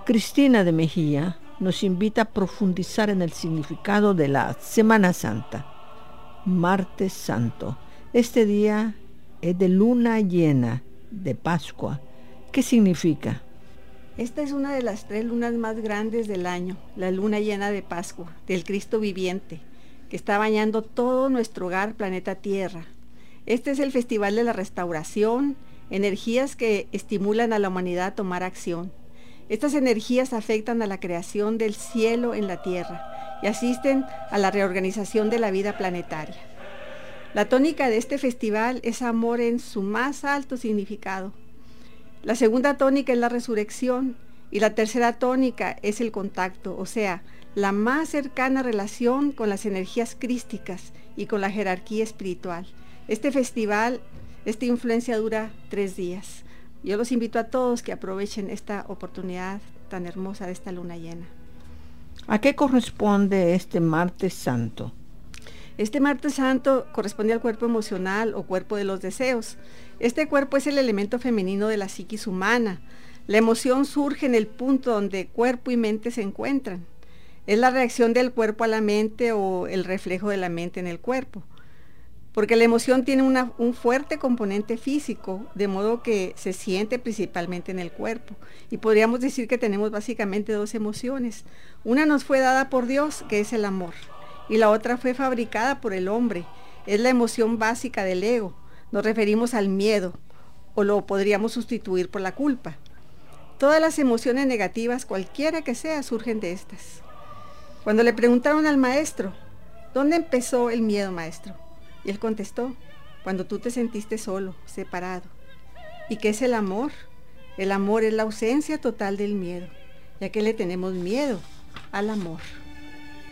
Cristina de Mejía nos invita a profundizar en el significado de la Semana Santa, Martes Santo. Este día es de luna llena de Pascua. ¿Qué significa? Esta es una de las 3 lunas más grandes del año, la luna llena de Pascua, del Cristo viviente, que está bañando todo nuestro hogar, planeta Tierra. Este es el festival de la restauración, energías que estimulan a la humanidad a tomar acción. Estas energías afectan a la creación del cielo en la Tierra y asisten a la reorganización de la vida planetaria. La tónica de este festival es amor en su más alto significado. La segunda tónica es la resurrección y la tercera tónica es el contacto, o sea, la más cercana relación con las energías crísticas y con la jerarquía espiritual. Este festival, esta influencia dura 3 días. Yo los invito a todos que aprovechen esta oportunidad tan hermosa de esta luna llena. ¿A qué corresponde este Martes Santo? Este Martes Santo corresponde al cuerpo emocional o cuerpo de los deseos. Este cuerpo es el elemento femenino de la psiquis humana. La emoción surge en el punto donde cuerpo y mente se encuentran. Es la reacción del cuerpo a la mente o el reflejo de la mente en el cuerpo. Porque la emoción tiene un fuerte componente físico, de modo que se siente principalmente en el cuerpo. Y podríamos decir que tenemos básicamente 2 emociones. Una nos fue dada por Dios, que es el amor, y la otra fue fabricada por el hombre. Es la emoción básica del ego. Nos referimos al miedo, o lo podríamos sustituir por la culpa. Todas las emociones negativas, cualquiera que sea, surgen de estas. Cuando le preguntaron al maestro, ¿dónde empezó el miedo, maestro? Y él contestó, cuando tú te sentiste solo, separado. ¿Y qué es el amor? El amor es la ausencia total del miedo. ¿Y a qué le tenemos miedo? Al amor.